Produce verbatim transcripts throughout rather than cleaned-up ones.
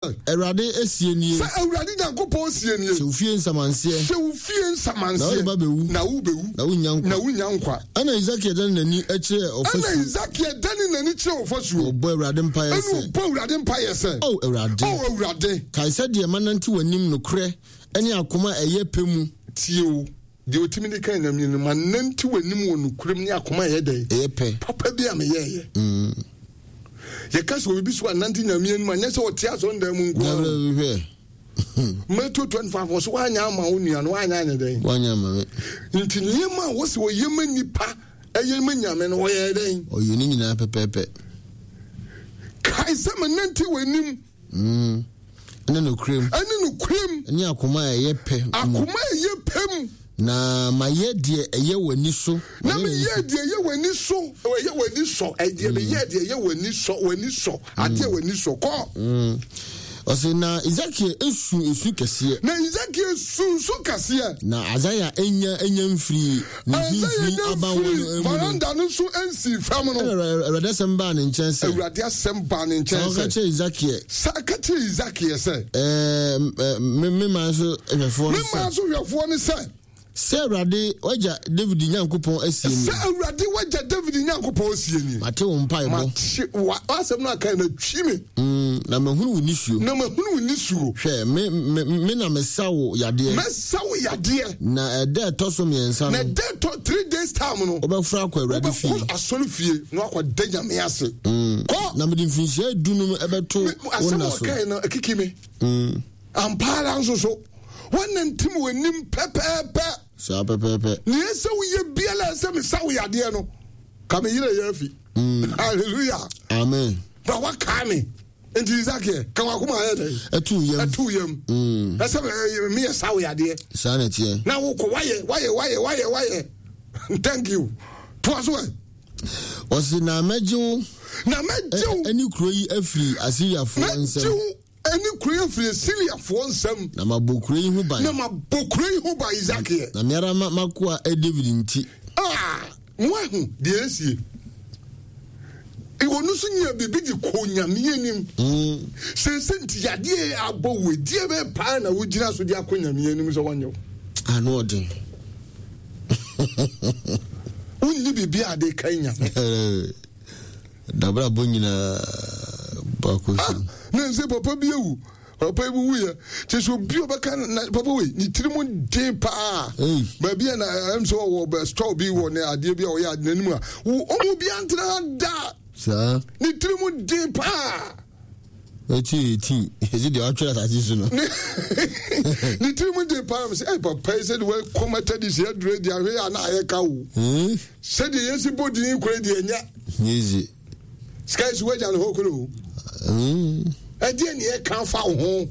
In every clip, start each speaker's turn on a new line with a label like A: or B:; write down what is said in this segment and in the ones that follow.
A: Erade esienie.
B: Say Erade Nyankopon esienie.
A: Se ufie nsamanse.
B: Se ufie nsamanse.
A: Na wo ba bewu.
B: Na wo bewu.
A: Na wo nyankwa.
B: Na wo nyankwa.
A: Ana Isaac edan nani eche ofasu.
B: Ana Isaac edan nani che ofasu.
A: Obo Erade mpaye se.
B: Obo Erade mpaye se.
A: Oh Erade.
B: Oh Erade.
A: Kai se de mananti wanim no kre. Ene akoma eye pemu.
B: Tio. De otimi de kan nyam ni mananti wanim wonu kurem ni akoma eye dey.
A: Eye pe.
B: Papa bi am yeye.
A: Mm.
B: Ye kaso obi so ananti nyam ni ma nya se o tia so ndam nko.
A: Hwehwe.
B: Meto twenty-five so wanya ama onua no wanya anya dey.
A: Wanya ama.
B: Nti nyema wo se wo yema nipa eye manyame no wo ye dey.
A: Oyo ni nyina pepepe.
B: Kai se mananti wanim.
A: Mm. Ene no krem.
B: Ene no krem.
A: Ene akoma eye pe.
B: Akoma eye pem.
A: Na maye de eye wani so.
B: Na me ye de eye wani so. Eye wani so. E de me ye de eye wani so, wani so. Ade wani so ko.
A: Mm. Ose na Ezekiel esu esu kese.
B: Na Ezekiel esu su kese.
A: Na Azaya enya enya mfiri na mfiri aba wono.
B: Varanda no so ensi fam no.
A: Awurade semba ne nchen se.
B: Awurade semba ne nchen se.
A: Ka che Ezekiel.
B: Sa ka che Ezekiel se.
A: Eh me me ma so ehwefo no.
B: Me ma so ehwefo no se.
A: Se Awurade waja David Nyankopon asieni.
B: Se Awurade waja David Nyankopon asieni.
A: Mate wo mpa ebo.
B: Mate wa asem na kan na twime.
A: Mm na mahunu wo nisuo.
B: Na mahunu wo nisuo.
A: Hwe me me na mesawo yade.
B: Mesawo yade.
A: Na ede toso miensa no.
B: Na de to three days time no.
A: Obefra kwa Awurade fie.
B: Ko asori fie no akwa danya me ase.
A: Mm. Na me dimfinhia dunum ebeto wona so.
B: Asem kan na kikime.
A: Mm.
B: Ampara nso so. Wannan tim wanim pepepe.
A: Sa pepepe.
B: Ni ese wo ye biala ese me sawo yade no. Ka me yire ye fi. Hallelujah.
A: Amen.
B: Ba wa ka me. Enti Isaac ka wa kuma ya dai.
A: Etu yem.
B: Etu yem.
A: Mm.
B: Ese me ye sawo yade.
A: Sa na tie.
B: Na wo ko waye waye waye waye waye. Thank you. Twaso e.
A: Osi na meju.
B: Na meju.
A: Eni kuro yi afiri Asiria fo nsem.
B: Meju. Eni kuro afiri Asiria fo nsem.
A: Na mabokuro yi hu ban.
B: Na mabokuro yi hu ban Isaac e.
A: Na miara makoa e David nti.
B: Ah, mo hu de esie. Iwo no so nya bibi di ko nyame anim. Mm. Se senti yade abo wedi be pa na wo gina so di akonya me anim so wonyo.
A: Ano odin.
B: Unni bibi ade kanya.
A: Eh. Dabra bonyina ba ko shi.
B: Na nse papa bi ewu. Papa bi wu ya. Che so bi obaka na papa we ni tirimu den pa. Ba bi na am so wo be store bi wo ne ade bi o ya nanim a. Wo omo bi antra da.
A: Sa.
B: Ni tirimu den pa.
A: Eti eti. Ezi de atwa ta ji so no.
B: Ni tirimu den pa am say eh papa said well commented this here dread ya we na ayeka wo. Hmm. Said the yesi body ni kure de enya.
A: Easy.
B: Sky is wedge and hokolo. Hmm. E de ni e kan fa ho.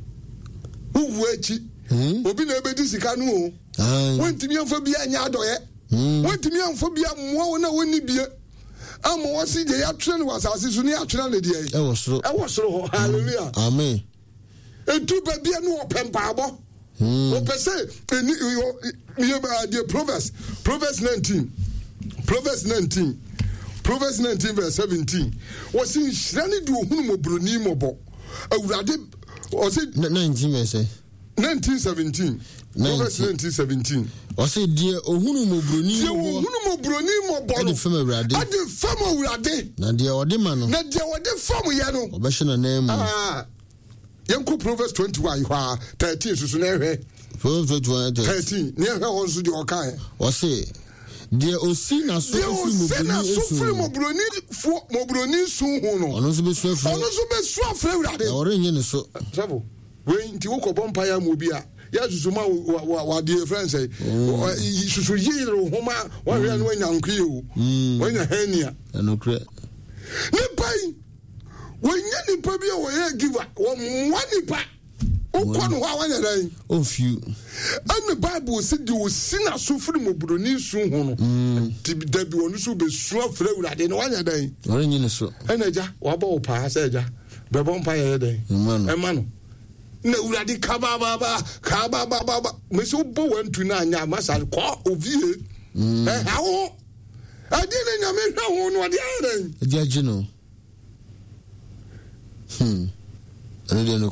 B: Wu echi. Hmm. Obi na ebedi sika no o. Ah. Wontimi amfa bia nya adoye. Hmm. Wontimi amfa bia mo na woni bia. Amo wasi je ya tren wasase so ni atwena le de e. E wo soro. E wo soro. Hallelujah.
A: Amen.
B: Etu ba bia no opempa abo. Hmm. O pese eni yo the Proverbs. Proverbs nineteen. Proverbs nineteen. Proverbs nineteen verse seventeen. Was in Shrani do Hunumobruni mobo. Awurade was it
A: nineteen verse
B: nineteen seventeen. Proverbs nineteen seventeen.
A: Was it dear Ohunumobruni
B: mobo? Hunumobruni mobo.
A: Ade fam Awurade.
B: Ade fam Awurade.
A: Na dear odema no.
B: Na dear ode fam ya no.
A: Obehye na name.
B: Ah. Yanko Proverbs twenty-one ha thirteen susu na ehwe.
A: Proverbs twenty-one
B: thirteen. Ne ehwe won so de okan.
A: Was it dear Osina so
B: free mobroni for mobroni sun ho no.
A: Ono so be so free.
B: Ono so be so free Awurade.
A: Na ore nye ne so.
B: Sabo. We nti wo ko bompa ya mo bi a. Ya susu ma wa de friends say. Susu yi ro homa wa hwe no nyankwe o. Wa nya hania.
A: Eno kre.
B: Ne pai. We nya ni pa bi o ye giver. Wo mwa ni pa. Ukwa no wa wanya dan.
A: Oh few.
B: And the Bible said you will sin as so free mobroni sun ho no. Ti da bi wonu so be so free Awurade no wanya dan.
A: Ore nye ne so.
B: Enaja wa ba o pa sa eja. Be bon pa ye dan. E ma no. Na Awurade ka ba ba ba ka ba ba ba. Me so bo wantu na anya masal ko ovie. Eh ha ho. Ade na nya me hwa ho no ade adan.
A: Ade agye no. Hmm. Ade no